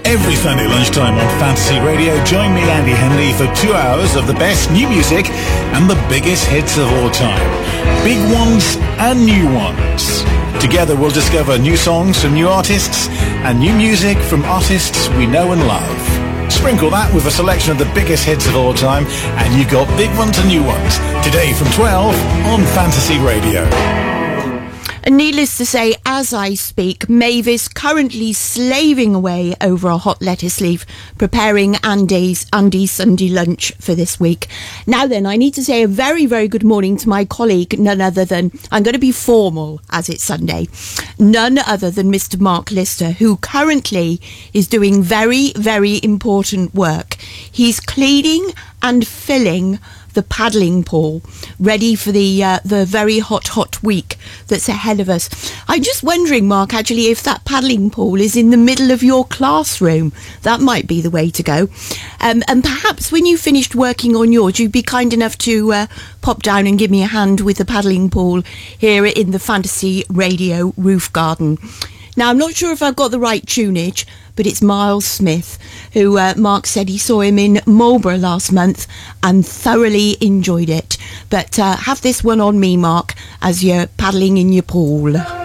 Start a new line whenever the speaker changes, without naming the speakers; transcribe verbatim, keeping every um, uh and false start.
Every Sunday lunchtime on Fantasy Radio, join me, Andy Henley, for two hours of the best new music and the biggest hits of all time. Big ones and new ones. Together we'll discover new songs from new artists and new music from artists we know and love. Sprinkle that with a selection of the biggest hits of all time and you've got big ones and new ones. Today from twelve on Fantasy Radio.
And needless to say, as I speak, Mavis currently slaving away over a hot lettuce leaf, preparing Andy's, Andy's Sunday lunch for this week. Now then, I need to say a very, very good morning to my colleague, none other than, I'm going to be formal as it's Sunday, none other than Mister Mark Lister, who currently is doing very, very important work. He's cleaning and filling the paddling pool, ready for the uh, the very hot, hot week that's ahead of us. I'm just wondering, Mark, actually, if that paddling pool is in the middle of your classroom. That might be the way to go. Um, and perhaps when you finished working on yours, you'd be kind enough to uh, pop down and give me a hand with the paddling pool here in the Fantasy Radio roof garden. Now, I'm not sure if I've got the right tunage, but it's Miles Smith, who uh, Mark said he saw him in Marlborough last month and thoroughly enjoyed it. But uh, have this one on me, Mark, as you're paddling in your pool.